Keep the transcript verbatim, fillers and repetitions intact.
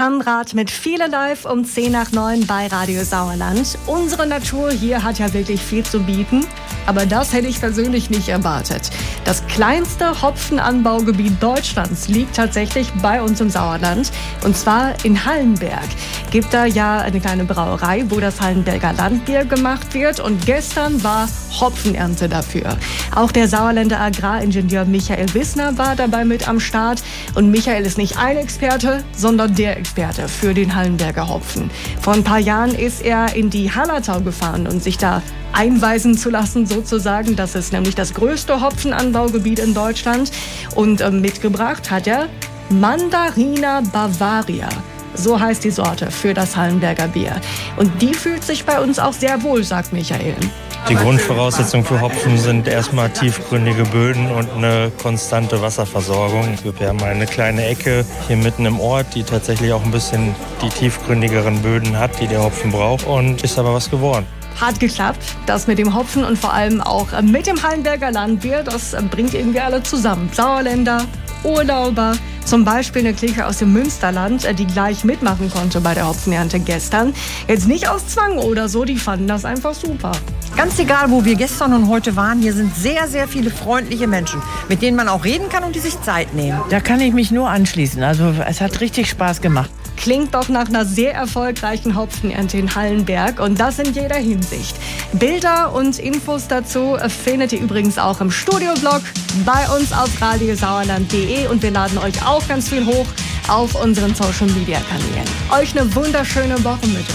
Kamrat mit Viele live um zehn nach neun bei Radio Sauerland. Unsere Natur hier hat ja wirklich viel zu bieten, aber das hätte ich persönlich nicht erwartet. Das kleinste Hopfenanbaugebiet Deutschlands liegt tatsächlich bei uns im Sauerland, und zwar in Hallenberg. Gibt da ja eine kleine Brauerei, wo das Hallenberger Landbier gemacht wird, und gestern war Hopfenernte dafür. Auch der Sauerländer Agraringenieur Michael Wissner war dabei mit am Start, und Michael ist nicht ein Experte, sondern der Experte für den Hallenberger Hopfen. Vor ein paar Jahren ist er in die Hallertau gefahren und sich da einweisen zu lassen sozusagen. Das ist nämlich das größte Hopfenanbaugebiet in Deutschland, und äh, mitgebracht hat er Mandarina Bavaria. So heißt die Sorte für das Hallenberger Bier. Und die fühlt sich bei uns auch sehr wohl, sagt Michael. Die Grundvoraussetzungen für Hopfen sind erstmal tiefgründige Böden und eine konstante Wasserversorgung. Wir haben eine kleine Ecke hier mitten im Ort, die tatsächlich auch ein bisschen die tiefgründigeren Böden hat, die der Hopfen braucht, und ist aber was geworden. Hat geklappt, das mit dem Hopfen und vor allem auch mit dem Hallenberger Landbier, das bringt irgendwie alle zusammen. Sauerländer, Urlauber, zum Beispiel eine Clique aus dem Münsterland, die gleich mitmachen konnte bei der Hopfenernte gestern. Jetzt nicht aus Zwang oder so, die fanden das einfach super. Ganz egal, wo wir gestern und heute waren, hier sind sehr, sehr viele freundliche Menschen, mit denen man auch reden kann und die sich Zeit nehmen. Da kann ich mich nur anschließen. Also es hat richtig Spaß gemacht. Klingt doch nach einer sehr erfolgreichen Hopfenernte in Hallenberg, und das in jeder Hinsicht. Bilder und Infos dazu findet ihr übrigens auch im Studioblog bei uns auf radiosauerland punkt de, und wir laden euch auch ganz viel hoch auf unseren Social-Media-Kanälen. Euch eine wunderschöne Woche mit.